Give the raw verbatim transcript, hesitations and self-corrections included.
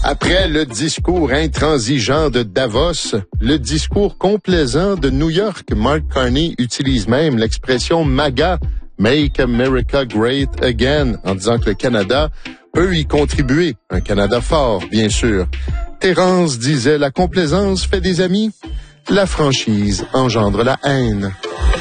Après le discours intransigeant de Davos, le discours complaisant de New York, Mark Carney utilise même l'expression MAGA, Make America Great Again, en disant que le Canada peut y contribuer. Un Canada fort, bien sûr. Terence disait, la complaisance fait des amis, la franchise engendre la haine.